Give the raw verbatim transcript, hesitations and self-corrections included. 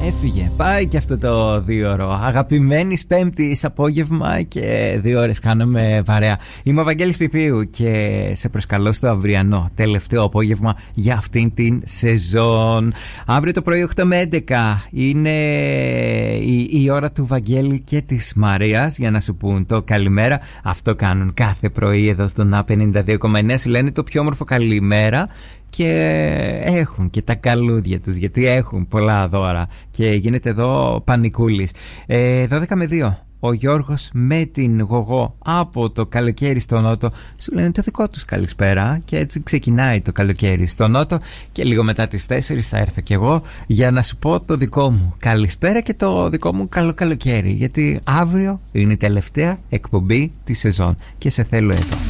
Έφυγε, πάει και αυτό το δύο ώρο. Αγαπημένης Πέμπτης απόγευμα και δύο ώρες κάναμε παρέα. Είμαι ο Βαγγέλης Πιπίου και σε προσκαλώ στο αυριανό τελευταίο απόγευμα για αυτήν την σεζόν. Αύριο το πρωί οκτώ με έντεκα είναι η, η ώρα του Βαγγέλη και της Μαρίας για να σου πούν το καλημέρα. Αυτό κάνουν κάθε πρωί εδώ στον Α πενήντα δύο κόμμα εννέα. Σου λένε το πιο όμορφο καλημέρα. Και έχουν και τα καλούδια τους, γιατί έχουν πολλά δώρα και γίνεται εδώ πανικούλης. ε, δώδεκα με δύο ο Γιώργος με την Γογό από το καλοκαίρι στο Νότο σου λένε το δικό τους καλησπέρα. Και έτσι ξεκινάει το καλοκαίρι στο Νότο. Και λίγο μετά τις τέσσερις θα έρθω κι εγώ για να σου πω το δικό μου καλησπέρα και το δικό μου καλό καλοκαίρι, γιατί αύριο είναι η τελευταία εκπομπή της σεζόν και σε θέλω εδώ.